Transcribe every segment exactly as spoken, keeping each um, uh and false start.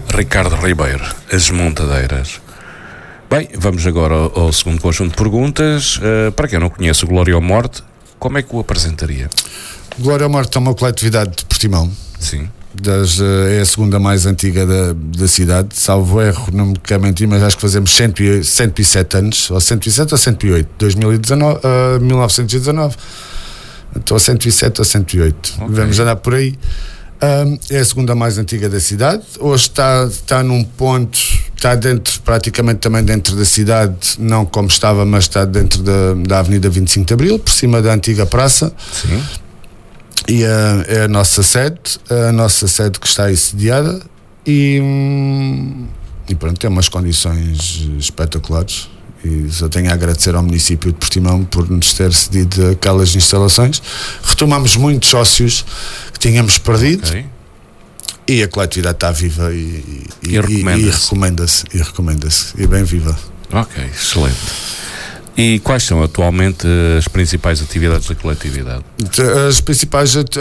Ricardo Ribeiro, As Montadeiras. Bem, vamos agora ao, ao segundo conjunto de perguntas. Uh, para quem não conhece o Glória ou Morte, como é que o apresentaria? Glória ou Morte é uma coletividade de Portimão. Sim. Das, é a segunda mais antiga da, da cidade, salvo erro, não me quero mentir, mas acho que fazemos cento e sete anos, ou cento e sete ou cento e oito, dois mil e dezanove, uh, mil novecentos e dezanove, então cento e sete ou cento e oito, okay. Vamos andar por aí. Um, é a segunda mais antiga da cidade. Hoje está, está num ponto, está dentro, praticamente também dentro da cidade, não como estava, mas está dentro da, da Avenida vinte e cinco de Abril, por cima da antiga praça. Sim. E uh, é a nossa sede, a nossa sede que está aí sediada e, e pronto, tem umas condições espetaculares. E só tenho a agradecer ao município de Portimão por nos ter cedido aquelas instalações. Retomamos muitos sócios que tínhamos perdido, okay. E a coletividade está viva e, e, e recomenda-se. E recomenda-se, e recomenda-se, e bem viva. Ok, excelente. E quais são atualmente as principais atividades da coletividade? As principais uh,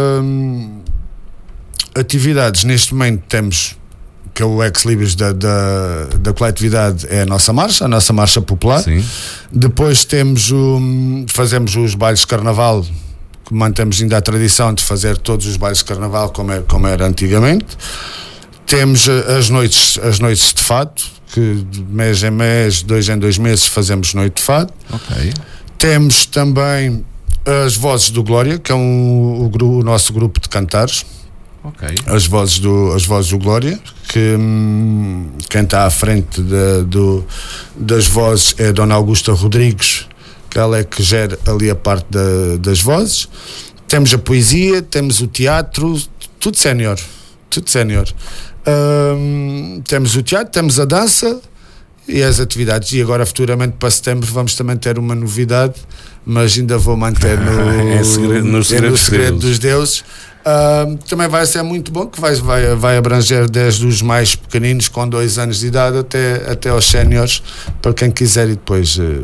atividades neste momento temos, que é o ex-libris da, da, da coletividade, é a nossa marcha, a nossa marcha popular. Sim. Depois temos o, fazemos os bailes de carnaval, que mantemos ainda a tradição de fazer todos os bailes de carnaval como, é, como era antigamente. Temos as noites, as noites de fado, que de mês em mês, dois em dois meses fazemos noite de fado. Okay. Temos também as Vozes do Glória, que é um, o, o nosso grupo de cantares. Okay. As Vozes do, as Vozes do Glória, que hum, quem está à frente de, do, das vozes é a Dona Augusta Rodrigues, que ela é que gera ali a parte da, das vozes. Temos a poesia, temos o teatro, tudo sénior, tudo sénior. Hum, temos o teatro, temos a dança e as atividades. E agora futuramente para setembro vamos também ter uma novidade, mas ainda vou manter no, é segredo, no segredo, é no segredo dos deuses. Uh, também vai ser muito bom, que vai, vai, vai abranger desde os mais pequeninos com dois anos de idade até, até aos séniores, para quem quiser e depois uh,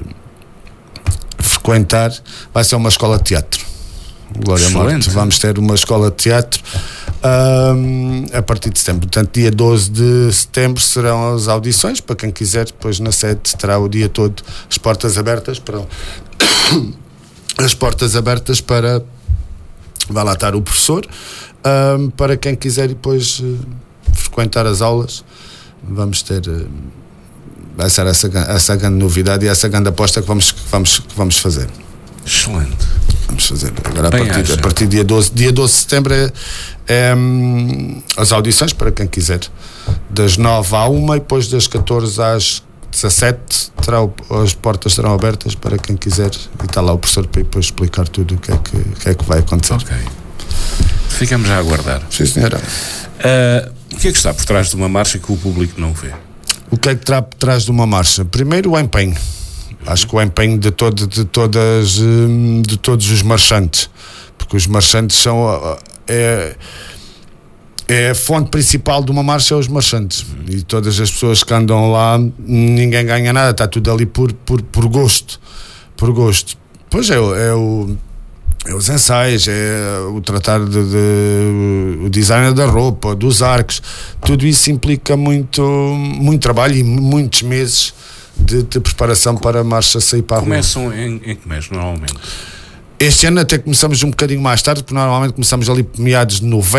frequentar. Vai ser uma escola de teatro. Glória Morte. Vamos ter uma escola de teatro uh, a partir de setembro. Portanto, dia doze de setembro serão as audições, para quem quiser. Depois na sede terá o dia todo as portas abertas para as portas abertas para vai lá estar o professor, um, para quem quiser depois uh, frequentar as aulas. Vamos ter uh, vai ser essa, essa grande novidade e essa grande aposta que vamos, que vamos, que vamos fazer. Excelente. Vamos fazer agora a partir, a partir dia doze, dia doze de setembro é, é um, as audições para quem quiser, das nove à uma e depois das catorze às dezassete terá o, as portas estarão abertas para quem quiser e está lá o professor para depois explicar tudo o que é que, o que, é que vai acontecer. Ok. Ficamos já a aguardar. Sim, senhora. Uh, o que é que está por trás de uma marcha que o público não vê? O que é que está por trás de uma marcha? Primeiro o empenho. Uhum. Acho que o empenho de, todo, de, todas, de todos os marchantes, porque os marchantes são é, é a fonte principal de uma marcha, é os marchantes. E todas as pessoas que andam lá, ninguém ganha nada, está tudo ali por, por, por gosto. Por gosto. Pois é, é, o, é os ensaios, é o tratar de, de o design da roupa, dos arcos. Tudo isso implica muito, muito trabalho e muitos meses de, de preparação para a marcha sair para a rua. Começam em, em que mês, normalmente? Este ano até começamos um bocadinho mais tarde, porque normalmente começamos ali por meados de novembro.